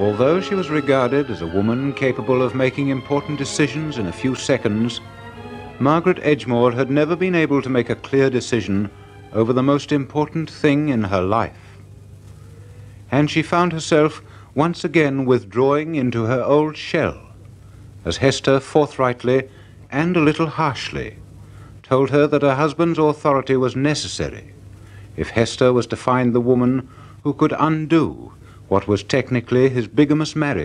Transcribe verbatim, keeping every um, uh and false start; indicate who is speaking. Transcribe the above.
Speaker 1: Although she was regarded as a woman capable of making important decisions in a few seconds, Margaret Edgemoor had never been able to make a clear decision over the most important thing in her life. And she found herself once again withdrawing into her old shell, as Hester forthrightly and a little harshly told her that her husband's authority was necessary if Hester was to find the woman who could undo what was technically his bigamous marriage.